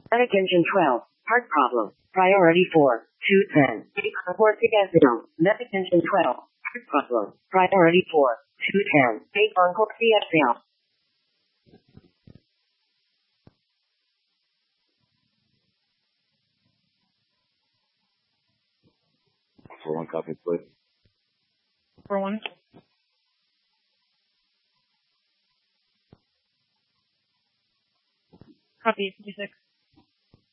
Attention 12. Heart problem. Priority 4. 210. Cortiazidone. Attention 12. Heart problem. Priority 4. 210. Take on Cortiazidone. For one copy, please. For one. Copy 56.